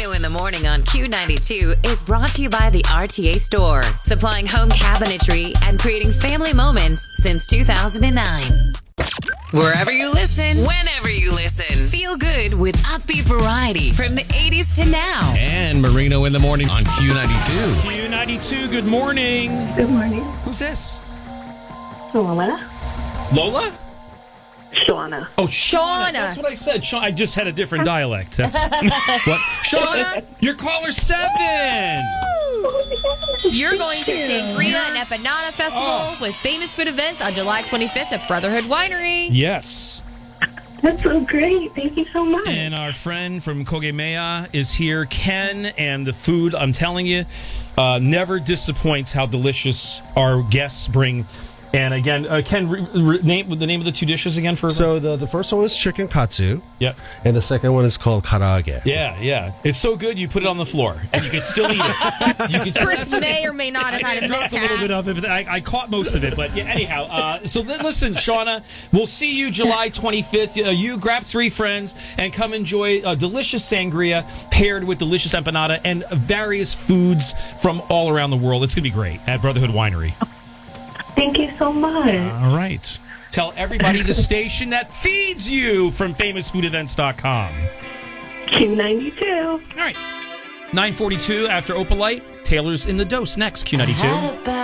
Marino in the Morning on Q92 is brought to you by the RTA Store, supplying home cabinetry and creating family moments since 2009. Wherever you listen, whenever you listen, feel good with upbeat variety from the 80s to now. And Marino in the Morning on Q92. Q92, good morning. Good morning. Who's this? Lola? Lola? Shauna. Oh, Shauna. That's what I said. I just had a different dialect. That's what? Shauna, you're caller 7. You're going to Sangria and Empanada Festival with famous food events on July 25th at Brotherhood Winery. Yes. That's so great. Thank you so much. And our friend from Kogemea is here, Ken, and the food, I'm telling you, never disappoints how delicious our guests bring. And again, Ken, name the name of the two dishes again for everyone. So the first one is chicken katsu. Yep. And the second one is called karaage. Yeah. It's so good you put it on the floor and you can still eat it. Chris may or may not have had a dropped a little mishap. bit of it, but I caught most of it. But yeah, anyhow, listen, Shauna, we'll see you July 25th. You grab 3 friends and come enjoy a delicious sangria paired with delicious empanada and various foods from all around the world. It's going to be great at Brotherhood Winery. Thank you so much. All right. Tell everybody the station that feeds you from famousfoodevents.com. Q92. All right. 9:42 after Opalite. Taylor's in the Dose next, Q92.